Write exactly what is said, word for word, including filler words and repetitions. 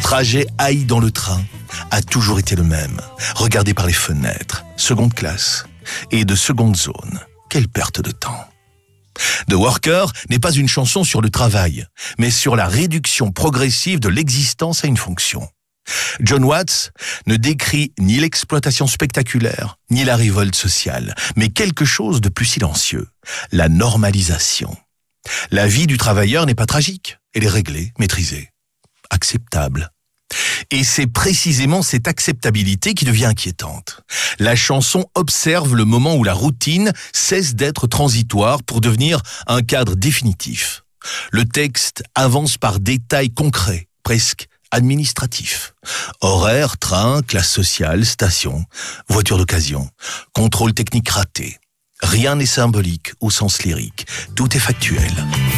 trajet haï dans le train a toujours été le même. Regardé par les fenêtres, seconde classe et de seconde zone. Quelle perte de temps. The Worker n'est pas une chanson sur le travail, mais sur la réduction progressive de l'existence à une fonction. John Watts ne décrit ni l'exploitation spectaculaire, ni la révolte sociale, mais quelque chose de plus silencieux, la normalisation. La vie du travailleur n'est pas tragique, elle est réglée, maîtrisée, acceptable. Et c'est précisément cette acceptabilité qui devient inquiétante. La chanson observe le moment où la routine cesse d'être transitoire pour devenir un cadre définitif. Le texte avance par détails concrets, presque administratifs. Horaire, train, classe sociale, station, voiture d'occasion, contrôle technique raté. Rien n'est symbolique au sens lyrique, tout est factuel.